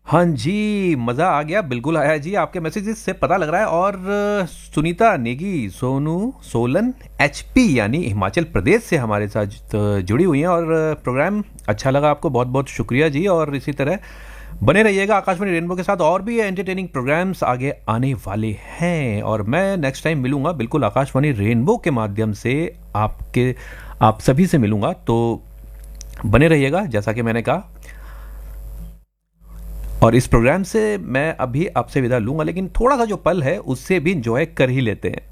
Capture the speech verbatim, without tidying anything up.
हाँ जी, मज़ा आ गया, बिल्कुल आया जी, आपके मैसेजेस से पता लग रहा है। और अ, सुनीता नेगी, सोनू सोलन, एचपी यानी हिमाचल प्रदेश से हमारे साथ अ, जुड़ी हुई हैं। और अ, प्रोग्राम अच्छा लगा आपको, बहुत बहुत शुक्रिया जी। और इसी तरह बने रहिएगा आकाशवाणी रेनबो के साथ, और भी एंटरटेनिंग प्रोग्राम्स आगे आने वाले हैं। और मैं नेक्स्ट टाइम मिलूंगा बिल्कुल आकाशवाणी रेनबो के माध्यम से, आपके आप सभी से मिलूंगा। तो बने रहिएगा जैसा कि मैंने कहा। और इस प्रोग्राम से मैं अभी आपसे विदा लूंगा, लेकिन थोड़ा सा जो पल है उससे भी इंजॉय कर ही लेते हैं।